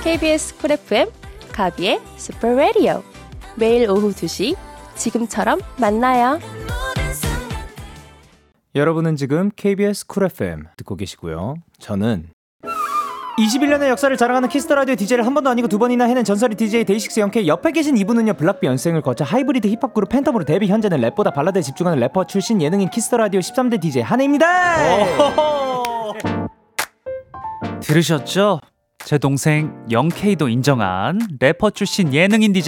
KBS 쿨 FM 가비의 슈퍼 라디오. 매일 오후 2시 지금처럼 만나요. 여러분은 지금 KBS 쿨 FM 듣고 계시고요. 저는 21년의 역사를 자랑하는 키스터라디오 DJ를 한 번도 아니고 두 번이나 해낸 전설의 DJ 데이식스 영케이. 옆에 계신 이분은요, 블락비 연생을 거쳐 하이브리드 힙합 그룹 팬텀으로 데뷔. 현재는 랩보다 발라드에 집중하는 래퍼 출신 예능인 키스터라디오 13대 DJ 한혜입니다. 들으셨죠? 제 동생 영케이도 인정한 래퍼 출신 예능인 DJ